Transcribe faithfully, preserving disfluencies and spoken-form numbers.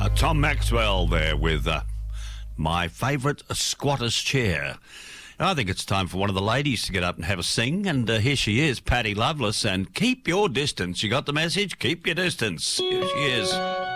Tom Maxwell there with uh, my favourite squatter's chair. I think it's time for one of the ladies to get up and have a sing, and uh, here she is, Patty Loveless, and Keep Your Distance. You got the message? Keep your distance. Here she is.